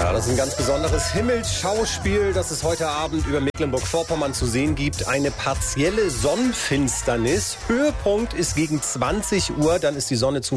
Ja, das ist ein ganz besonderes Himmelsschauspiel, das es heute Abend über Mecklenburg-Vorpommern zu sehen gibt. Eine partielle Sonnenfinsternis. Höhepunkt ist gegen 20 Uhr, dann ist die Sonne zu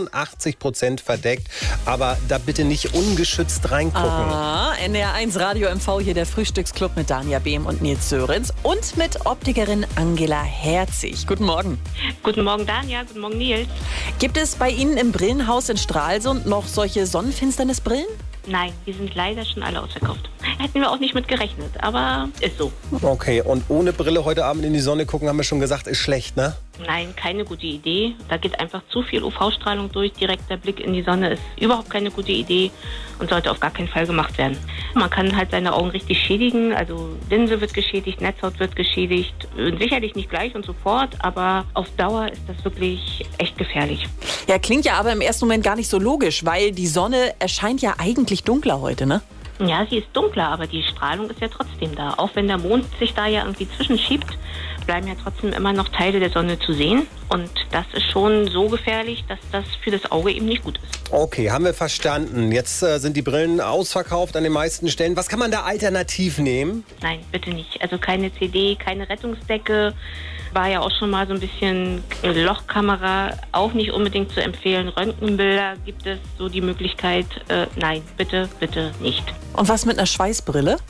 85% verdeckt. Aber da bitte nicht ungeschützt reingucken. NDR1 Radio MV, hier der Frühstücksclub mit Dania Behm und Nils Sörenz und mit Optikerin Angela Herzig. Guten Morgen. Guten Morgen, Dania. Guten Morgen, Nils. Gibt es bei Ihnen im Brillenhaus in Stralsund noch solche Sonnenfinsternisbrillen? Nein, die sind leider schon alle ausverkauft. Hätten wir auch nicht mit gerechnet, aber ist so. Okay, und ohne Brille heute Abend in die Sonne gucken, haben wir schon gesagt, ist schlecht, ne? Nein, keine gute Idee. Da geht einfach zu viel UV-Strahlung durch. Direkter Blick in die Sonne ist überhaupt keine gute Idee und sollte auf gar keinen Fall gemacht werden. Man kann halt seine Augen richtig schädigen. Also Linse wird geschädigt, Netzhaut wird geschädigt. Sicherlich nicht gleich und sofort, aber auf Dauer ist das wirklich echt gefährlich. Ja, klingt ja aber im ersten Moment gar nicht so logisch, weil die Sonne erscheint ja eigentlich dunkler heute, ne? Ja, sie ist dunkler, aber die Strahlung ist ja trotzdem da. Auch wenn der Mond sich da ja irgendwie zwischenschiebt, bleiben ja trotzdem immer noch Teile der Sonne zu sehen. Und das ist schon so gefährlich, dass das für das Auge eben nicht gut ist. Okay, haben wir verstanden. Jetzt sind die Brillen ausverkauft an den meisten Stellen. Was kann man da alternativ nehmen? Nein, bitte nicht. Also keine CD, keine Rettungsdecke. War ja auch schon mal so ein bisschen Lochkamera, auch nicht unbedingt zu empfehlen. Röntgenbilder gibt es so die Möglichkeit. Nein, bitte, bitte nicht. Und was mit einer Schweißbrille?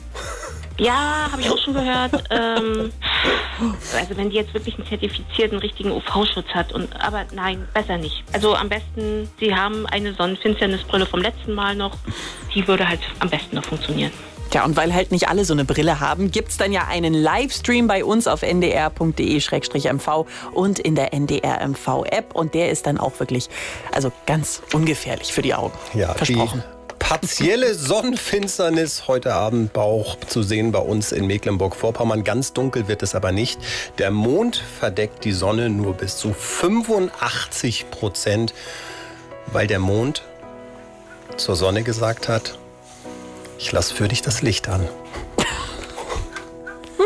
Ja, habe ich auch schon gehört. Also wenn die jetzt wirklich einen zertifizierten, richtigen UV-Schutz hat. Aber nein, besser nicht. Also am besten, Sie haben eine Sonnenfinsternisbrille vom letzten Mal noch. Die würde halt am besten noch funktionieren. Tja, und weil halt nicht alle so eine Brille haben, gibt's dann ja einen Livestream bei uns auf ndr.de/mv und in der NDR MV-App. Und der ist dann auch wirklich, also ganz ungefährlich für die Augen. Ja, versprochen. Partielle Sonnenfinsternis heute Abend auch zu sehen bei uns in Mecklenburg-Vorpommern. Ganz dunkel wird es aber nicht. Der Mond verdeckt die Sonne nur bis zu 85%, weil der Mond zur Sonne gesagt hat: Ich lasse für dich das Licht an.